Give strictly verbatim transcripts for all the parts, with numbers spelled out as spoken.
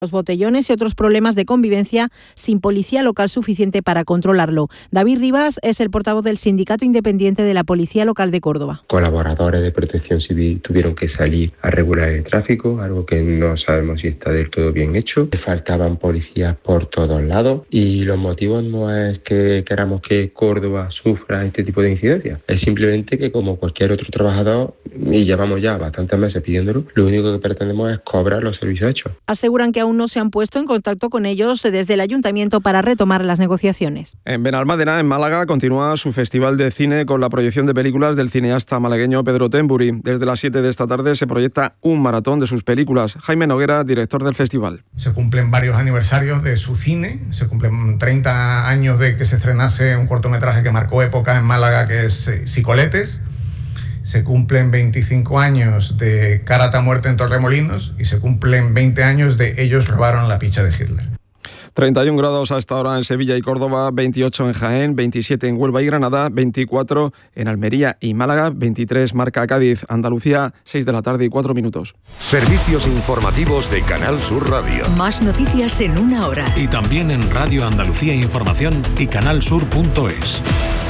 los botellones y otros problemas de convivencia sin policía local suficiente para controlarlo. David Rivas es el portavoz del Sindicato Independiente de la Policía Local de Córdoba. Colaboradores de Protección Civil tuvieron que salir a regular el tráfico, algo que no sabemos si está del todo bien hecho. Faltaban policías por todos lados y los motivos no es que queramos que Córdoba sufra este tipo de incidencias, es simplemente que como cualquier otro trabajador, y llevamos ya bastantes meses pidiéndolo, lo único que pretendemos es cobrar los servicios hechos. Aseguran que aún no se han puesto en contacto con ellos desde el Ayuntamiento para retomar las negociaciones. En Benalmádena, en Málaga, continúa su festival de cine con la proyección de películas del cineasta malagueño Pedro Temburi. Desde las siete de esta tarde se proyecta un maratón de sus películas. Jaime Noguera, director del festival. Se cumplen varios aniversarios de su cine, se cumplen treinta años de que se estrenase un cortometraje que marcó época en Málaga, que es Psicoletes. Se cumplen veinticinco años de Karata muerte en Torremolinos y se cumplen veinte años de Ellos robaron la picha de Hitler. treinta y un grados hasta ahora en Sevilla y Córdoba, veintiocho en Jaén, veintisiete en Huelva y Granada, veinticuatro en Almería y Málaga, veintitrés marca Cádiz, Andalucía, seis de la tarde y cuatro minutos. Servicios informativos de Canal Sur Radio. Más noticias en una hora. Y también en Radio Andalucía Información y canal sur punto es.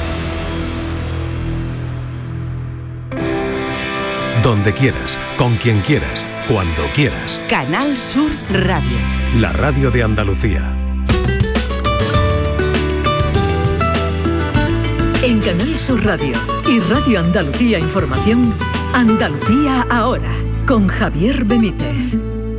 Donde quieras, con quien quieras, cuando quieras. Canal Sur Radio. La radio de Andalucía. En Canal Sur Radio y Radio Andalucía Información, Andalucía ahora, con Javier Benítez.